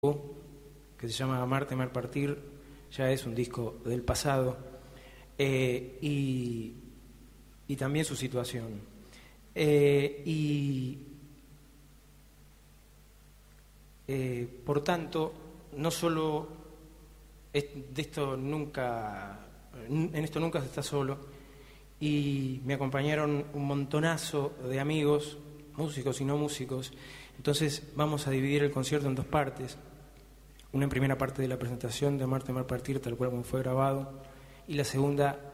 que se llama Amar, Temer, Partir, ya es un disco del pasado, y también su situación. Por tanto, no solo en esto nunca se está solo, y me acompañaron un montonazo de amigos, músicos y no músicos. Entonces vamos a dividir el concierto en dos partes. Una en primera parte de la presentación de Amar, Temer, Partir, tal cual como fue grabado, y la segunda